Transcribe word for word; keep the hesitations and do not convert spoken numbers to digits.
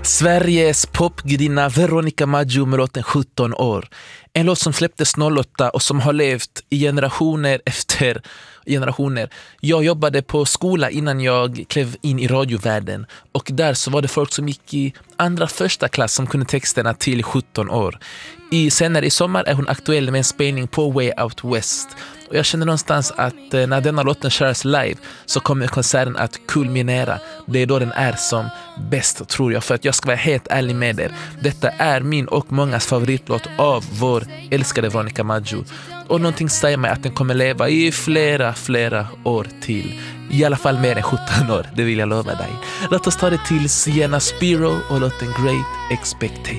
Sveriges popgudinna Veronica Maggio med låten sjutton år. En låt som släpptes noll åtta och som har levt i generationer efter generationer. Jag jobbade på skola innan jag klev in i radiovärlden, och där så var det folk som gick i andra första klass som kunde texterna till sjutton år. I, senare i sommar är hon aktuell med en spelning på Way Out West. Och jag känner någonstans att eh, när denna låten körs live så kommer konserten att kulminera. Det är då den är som bäst, tror jag. För att jag ska vara helt ärlig med er, detta är min och mångas favoritlåt av vår älskade Veronica Maggio. Och någonting säger mig att den kommer leva i flera, flera år till. I alla fall mer än sjutton år, det vill jag lova dig. Låt oss ta det till Sienna Spiro och låten Great Expectations.